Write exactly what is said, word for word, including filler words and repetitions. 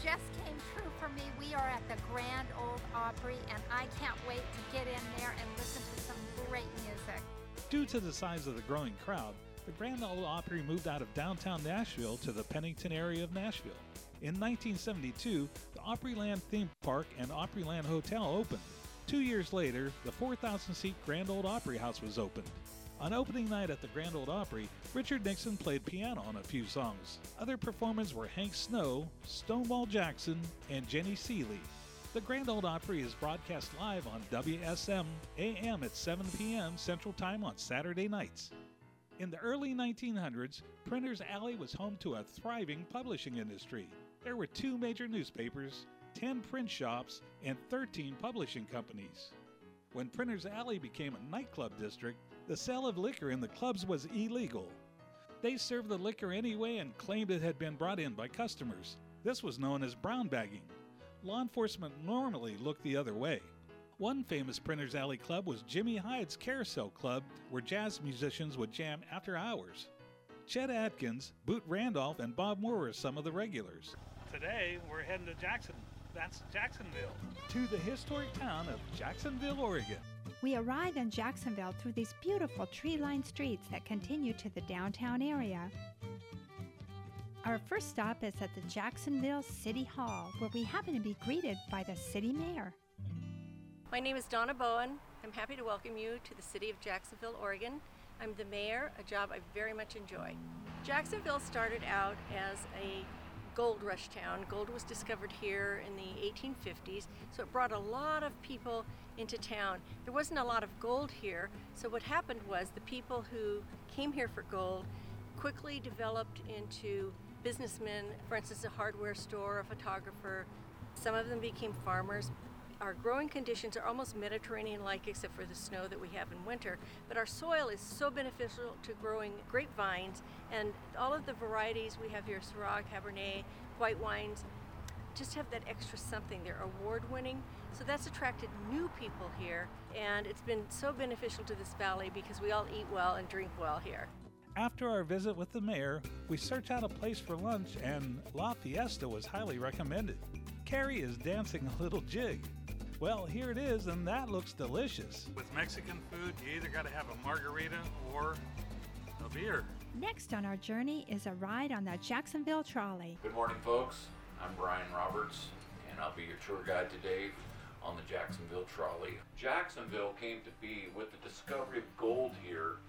just came true for me. We are at the Grand Ole Opry, and I can't wait to get in there and listen to some great music. Due to the size of the growing crowd, the Grand Ole Opry moved out of downtown Nashville to the Pennington area of Nashville. In nineteen seventy-two, the Opryland Theme Park and Opryland Hotel opened. Two years later, the four thousand seat Grand Ole Opry House was opened. On opening night at the Grand Ole Opry, Richard Nixon played piano on a few songs. Other performers were Hank Snow, Stonewall Jackson, and Jenny Seeley. The Grand Ole Opry is broadcast live on W S M A M at seven p.m. Central Time on Saturday nights. In the early nineteen hundreds, Printers Alley was home to a thriving publishing industry. There were two major newspapers, ten print shops, and thirteen publishing companies. When Printers Alley became a nightclub district, the sale of liquor in the clubs was illegal. They served the liquor anyway and claimed it had been brought in by customers. This was known as brown bagging. Law enforcement normally looked the other way. One famous Printers Alley club was Jimmy Hyde's Carousel Club, where jazz musicians would jam after hours. Chet Atkins, Boot Randolph, and Bob Moore were some of the regulars. Today, we're heading to Jackson. That's Jacksonville. To the historic town of Jacksonville, Oregon. We arrive in Jacksonville through these beautiful tree-lined streets that continue to the downtown area. Our first stop is at the Jacksonville City Hall, where we happen to be greeted by the city mayor. My name is Donna Bowen. I'm happy to welcome you to the city of Jacksonville, Oregon. I'm the mayor, a job I very much enjoy. Jacksonville started out as a gold rush town. Gold was discovered here in the eighteen fifties, so it brought a lot of people into town. There wasn't a lot of gold here, so what happened was the people who came here for gold quickly developed into businessmen, for instance, a hardware store, a photographer. Some of them became farmers. Our growing conditions are almost Mediterranean-like except for the snow that we have in winter, but our soil is so beneficial to growing grapevines, and all of the varieties we have here, Syrah, Cabernet, white wines, just have that extra something. They're award-winning, so that's attracted new people here, and it's been so beneficial to this valley because we all eat well and drink well here. After our visit with the mayor, we searched out a place for lunch, and La Fiesta was highly recommended. Carrie is dancing a little jig. Well, here it is, and that looks delicious. With Mexican food, you either got to have a margarita or a beer. Next on our journey is a ride on the Jacksonville Trolley. Good morning, folks. I'm Brian Roberts, and I'll be your tour guide today on the Jacksonville Trolley. Jacksonville came to be with the discovery of gold here